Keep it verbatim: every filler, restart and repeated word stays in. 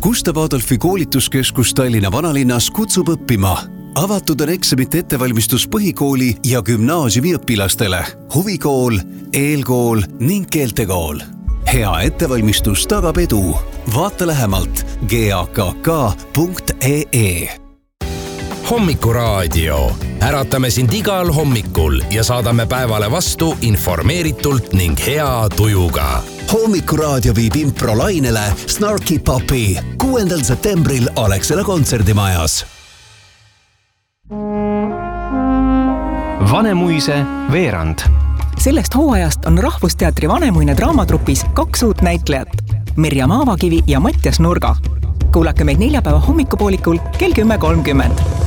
Gustav Adolfi koolituskeskus Tallinna vanalinnas kutsub õppima. Avatud on eksamite ettevalmistus põhikooli ja gümnaasiumi õpilastele, huvikool, eelkool ning keeltekool. Hea ettevalmistus tagab edu. Vaata lähemalt g a k k punkt e e. Hommikuraadio. Äratame sind igal hommikul ja saadame päevale vastu informeeritult ning hea tujuga. Hommikuraadio viib improlainele Snarky Puppy kuuendal septembril Alexela kontserdimajas. Vanemuise veerand. Sellest hooajast on Rahvusteatri Vanemuine draamatrupis kaks uut näitlejat, Mirjam Aavakivi ja Mattias Nurga. Kuulake meid neljapäeva hommikupoolikul kell kümme kolmkümmend.